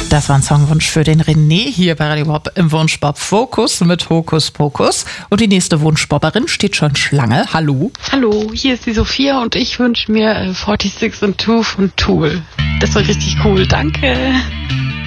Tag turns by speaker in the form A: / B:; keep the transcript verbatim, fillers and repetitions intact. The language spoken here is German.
A: Das war ein Songwunsch für den René hier bei Radio Bob im Wunschbob Fokus mit Hokus Pokus. Und die nächste Wunschbobberin steht schon Schlange. Hallo.
B: Hallo, hier ist die Sophia und ich wünsche mir äh, sechsundvierzig und zwei von Tool. Das war richtig cool, danke.